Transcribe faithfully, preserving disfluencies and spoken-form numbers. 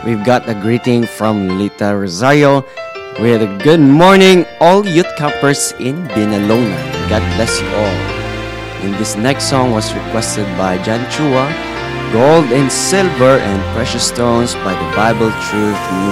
we've got a greeting from Lita Rosario with a good morning, all youth campers in Binalona. God bless you all. And this next song was requested by Jan Chua, Gold and Silver and Precious Stones by the Bible Truth